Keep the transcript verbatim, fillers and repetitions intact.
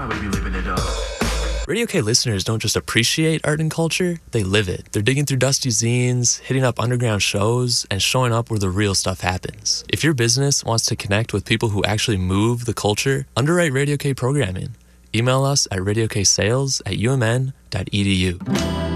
my baby living it up. Radio K listeners don't just appreciate art and culture, they live it. They're digging through dusty zines, hitting up underground shows, and showing up where the real stuff happens. If your business wants to connect with people who actually move the culture, underwrite Radio K programming. Email us at radioksales at umn dot edu.